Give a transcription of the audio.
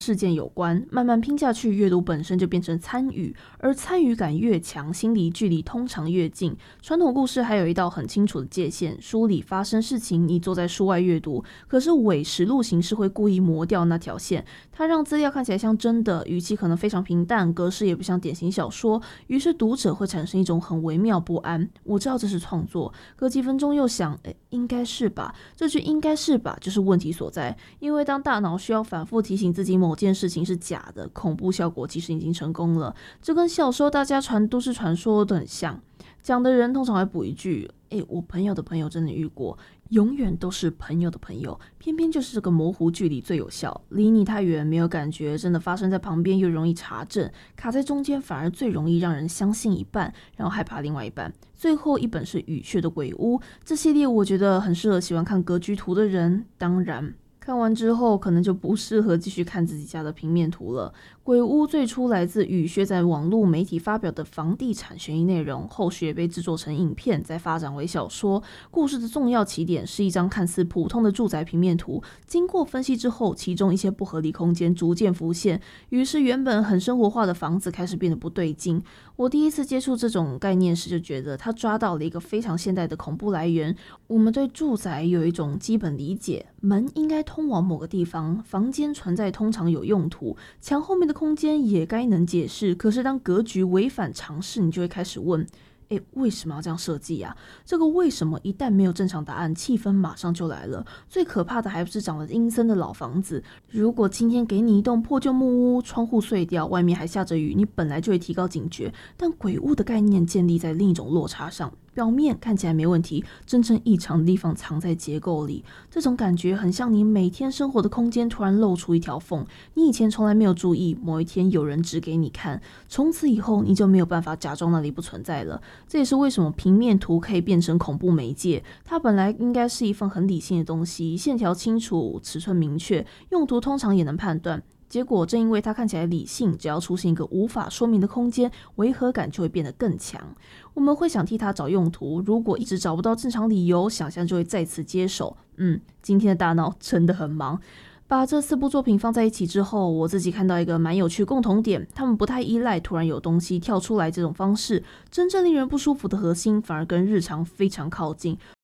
事件有关，慢慢拼下去，阅读本身就变成参与，而参与感越强，心理距离通常越近。传统故事还有一道很清楚的界限，书里发生事情，你坐在书外阅读，可是伪实录形式会故意磨掉那条线，它让资料看起来像真的，语气可能非常平淡，格式也不像典型小说，于是读者会产生一种很微妙不安。我知道这是创作，隔几分钟又想，应该是吧？这句应该是吧就是问题所在，因为当大脑需要反复提醒自己某件事情是假的，恐怖效果其实已经成功了。这跟小时候大家传都市传说都很像，讲的人通常会补一句，我朋友的朋友真的遇过，永远都是朋友的朋友，偏偏就是这个模糊距离最有效，离你太远没有感觉，真的发生在旁边又容易查证，卡在中间反而最容易让人相信一半，然后害怕另外一半。最后一本是雨穴的鬼屋，这系列我觉得很适合喜欢看格局图的人，当然看完之后可能就不适合继续看自己家的平面图了。鬼屋最初来自雨穴在网络媒体发表的房地产悬疑内容，后续也被制作成影片，再发展为小说。故事的重要起点是一张看似普通的住宅平面图，经过分析之后，其中一些不合理空间逐渐浮现，于是原本很生活化的房子开始变得不对劲。我第一次接触这种概念时就觉得它抓到了一个非常现代的恐怖来源。我们对住宅有一种基本理解，门应该通往某个地方，房间存在通常有用途，墙后面的空间也该能解释，可是当格局违反常识，你就会开始问，为什么要这样设计啊？这个为什么一旦没有正常答案，气氛马上就来了。最可怕的还不是长得阴森的老房子，如果今天给你一栋破旧木屋，窗户碎掉，外面还下着雨，你本来就会提高警觉，但鬼屋的概念建立在另一种落差上。表面看起来没问题，真正异常的地方藏在结构里。这种感觉很像你每天生活的空间突然露出一条缝，你以前从来没有注意，某一天有人指给你看，从此以后你就没有办法假装那里不存在了。这也是为什么平面图可以变成恐怖媒介，它本来应该是一份很理性的东西，线条清楚，尺寸明确，用途通常也能判断。结果正因为它看起来理性，只要出现一个无法说明的空间，违和感就会变得更强。我们会想替它找用途，如果一直找不到正常理由，想象就会再次接手。今天的大脑真的很忙。把这4部作品放在一起之后，我自己看到一个蛮有趣共同点，他们不太依赖突然有东西跳出来这种方式，真正令人不舒服的核心反而跟日常非常靠近，